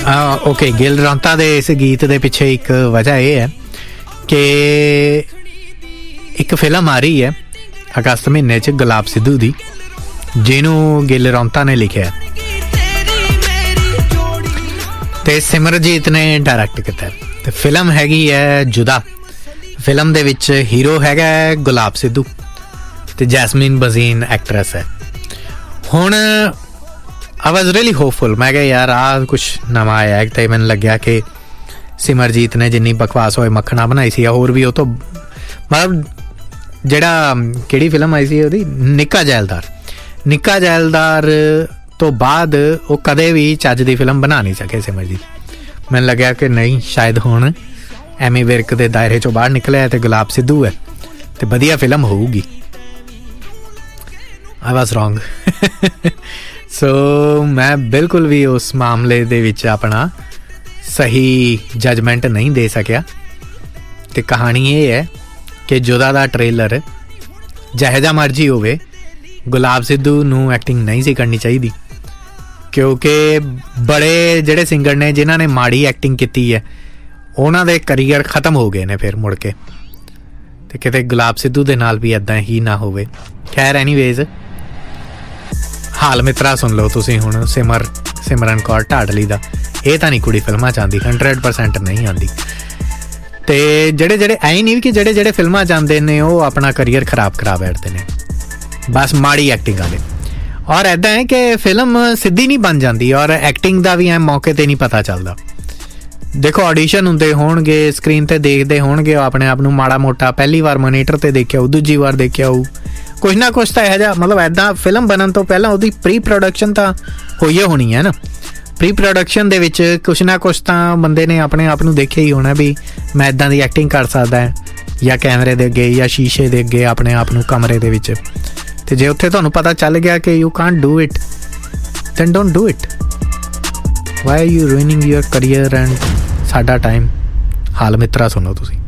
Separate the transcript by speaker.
Speaker 1: Okay, Gill रौंता दे इस गीत दे पिछे एक वजह यह है कि एक फिल्म आ रही है अगस्त महीने च गुलाब सिद्धू दी, जिन्हों गिल रौंता ने लिखिया ते सिमरजीत ने डायरैक्ट किया। ते फिल्म हैगी है जुदा। फिल्म दे विच हीरो हैगा गुलाब सिद्धू ते जैस्मीन बजीन एक्ट्रेस है। हुण आई वॉज रियली होपफुल, मैं कहा यार आ कुछ नवा आया है। तो मैंने लग्या कि सिमरजीत ने जिन्नी बकवास होए मक्खना बनाई सी, होर भी वो तो मतलब जिहड़ा किहड़ी फिल्म आई सी ओहदी निक्का जैलदार, निक्का जैलदार तो बाद वो कदे भी चज दी फिल्म बना नहीं सके सिमरजीत। मैंने लग्या कि नहीं शायद हुण एमी विर्क के दायरे चों बाहर निकलिया तो गुलाब सिद्धू है तो वधिया फिल्म होऊगी। I was wrong. सो मैं बिल्कुल भी उस मामले दे विच अपना सही जजमेंट नहीं दे सकिया। तो कहानी ये है कि जुदा दा ट्रेलर जिहो जिहा मर्जी होवे, गुलाब सिद्धू नूं एक्टिंग नहीं सी करनी चाहिए, क्योंकि बड़े जिहड़े सिंगर ने जिन्हां ने माड़ी एक्टिंग की है उन्हां दे करियर खत्म हो गए ने फिर मुड़ के, तो किते गुलाब सिद्धू दे नाल भी इदां ही ना होवे। खैर एनीवेज, हाल मित्रा सुन लो तुसीं हुण सिमरन कौर ढाडली दा। ये तां नहीं कुड़ी फिल्मां च आंदी, 100% नहीं आंदी। ते जेह्ड़े ऐ नहीं कि जेह्ड़े फिल्मां च आंदे ने वो अपना करियर खराब करा बैठदे ने, बस माड़ी एक्टिंग वाले। और इदां है कि फिल्म सीधी नहीं बन जाती और एक्टिंग का भी ऐ मौके ते नहीं पता चलता। देखो ऑडिशन हुंदे होणगे, स्क्रीन ते देखदे होणगे, अपने आप नूं माड़ा मोटा पहली बार मोनीटर ते देखिया, दूजी बार देखिया हो, कुछ ना कुछ तो यह मतलब इदां फिल्म बनन तो पहला उसकी प्री प्रोडक्शन तो होई होनी है ना। प्री प्रोडक्शन दे विच कुछ ना कुछ तो बंदे ने अपने आप नूं देखिया ही होना भी मैं इदां दी एक्टिंग कर सकदा है, या कैमरे दे अगे या शीशे दे अगे अपने आप नूं कमरे दे विच। ते जे उत्थे तुहानूं पता चल गया कि you can't do it, then don't do it. Y are you ruining your career and साडा टाइम। हाल मित्रा सुनो तुसीं।